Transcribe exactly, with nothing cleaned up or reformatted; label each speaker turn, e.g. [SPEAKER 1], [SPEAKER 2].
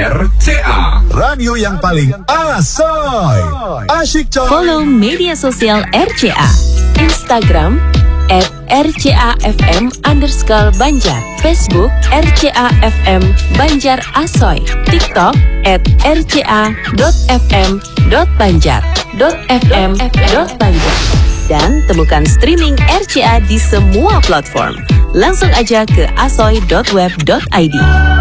[SPEAKER 1] R C A,
[SPEAKER 2] radio yang paling asoy. Asyik coy.
[SPEAKER 3] Follow media sosial R C A. Instagram at R C A F M underscore Banjar, Facebook R C A F M Banjar Asoy, TikTok at R C A dot F M dot Banjar dot F M dot Banjar. Dan temukan streaming R C A di semua platform. Langsung aja ke asoy dot web dot I D.